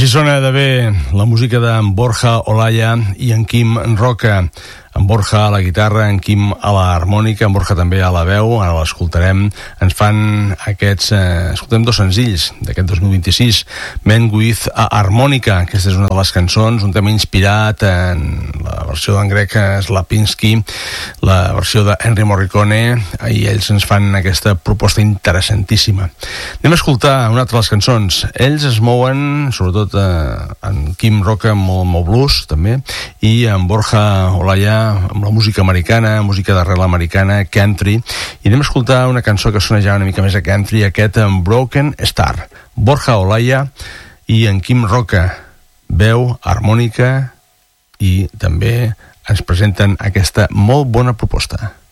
Així sona de bé la música d'en Borja Olaya i en Quim Roca. En Borja a la guitarra, en Quim a l'harmònica, en Borja també a la veu, ara l'escoltarem. Ens fan aquests... escoltem dos senzills d'aquest 2026. Men with a Harmonica, aquesta és una de les cançons, un tema inspirat en la versió d'en Greg Slapinski, la versió d'Henry Morricone, i ells ens fan aquesta proposta interessantíssima. Anem a escoltar una altra de les cançons. Ells es mouen, sobretot en Quim Roca, molt blues, també, i en Borja Olaya amb la música americana, música d'arrel americana, country, i anem a escoltar una cançó que sona ja una mica més a country, aquest en Broken Star. Borja Olaya i en Quim Roca, veu, harmònica, i també ens presenten aquesta molt bona proposta.